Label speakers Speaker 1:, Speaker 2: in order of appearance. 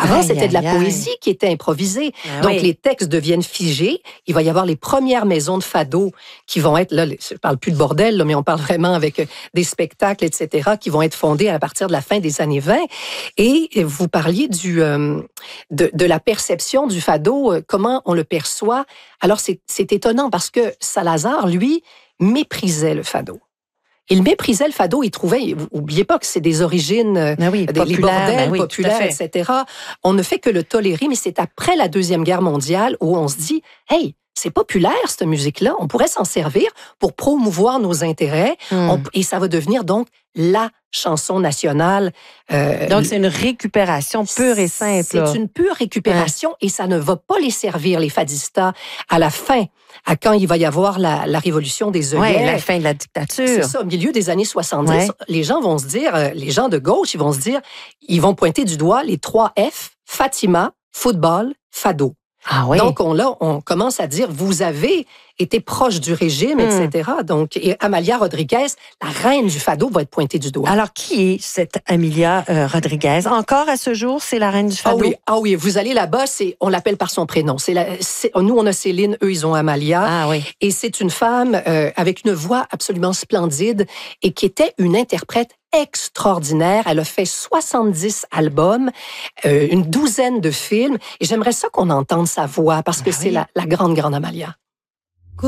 Speaker 1: Avant, c'était de la poésie qui était improvisée. Donc, les textes deviennent figés. Il va y avoir les premières maisons de fado qui vont être, là, je parle plus de bordel, là, mais on parle vraiment avec des spectacles, etc., qui vont être fondés à partir de la fin des années 20. Et vous parliez de la perception du fado, comment on le perçoit. Alors, c'est étonnant parce que Salazar, lui, méprisait le fado. Il méprisait le fado, il trouvait, n'oubliez pas que c'est des origines, les bordels populaires, etc. On ne fait que le tolérer, mais c'est après la Deuxième Guerre mondiale où on se dit, hey, c'est populaire cette musique-là, on pourrait s'en servir pour promouvoir nos intérêts, et ça va devenir donc la chanson nationale.
Speaker 2: Donc, c'est une récupération pure et simple.
Speaker 1: C'est une pure récupération et ça ne va pas les servir, les fadistas, à la fin, à quand il va y avoir la révolution des œillets.
Speaker 2: Oui, la fin de la dictature.
Speaker 1: C'est ça, au milieu des années 70, les gens vont se dire, les gens de gauche, ils vont pointer du doigt les 3 F, Fatima, football, fado.
Speaker 2: Ah oui.
Speaker 1: Donc, on commence à dire, vous avez été proche du régime, etc. Donc, et Amalia Rodriguez, la reine du fado, va être pointée du doigt.
Speaker 2: Alors, qui est cette Amalia Rodriguez? Encore à ce jour, c'est la reine du fado?
Speaker 1: Ah oui, vous allez là-bas, on l'appelle par son prénom. Nous, on a Céline, eux, ils ont Amalia.
Speaker 2: Ah oui.
Speaker 1: Et c'est une femme avec une voix absolument splendide et qui était une interprète extraordinaire. Elle a fait 70 albums, une douzaine de films. Et j'aimerais ça qu'on entende sa voix parce que c'est la grande Amalia.